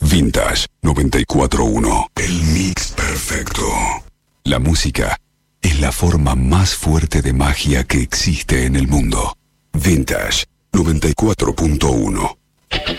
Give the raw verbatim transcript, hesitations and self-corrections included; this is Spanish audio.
Vintage noventa y cuatro punto uno. El mix perfecto. La música es la forma más fuerte de magia que existe en el mundo. Vintage noventa y cuatro punto uno.